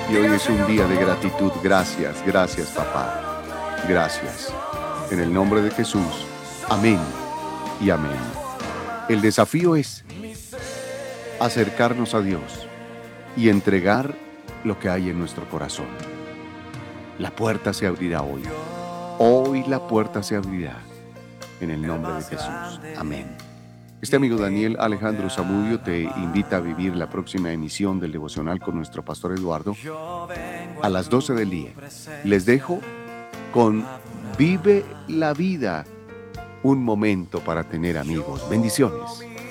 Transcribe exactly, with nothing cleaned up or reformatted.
Y hoy es un día de gratitud. Gracias, gracias, papá. Gracias. En el nombre de Jesús. Amén y amén. El desafío es acercarnos a Dios y entregar lo que hay en nuestro corazón. La puerta se abrirá hoy. Hoy la puerta se abrirá. En el nombre de Jesús. Amén. Este amigo Daniel Alejandro Zamudio te invita a vivir la próxima emisión del devocional con nuestro pastor Eduardo a las doce del día. Les dejo con Vive la vida, un momento para tener amigos. Bendiciones.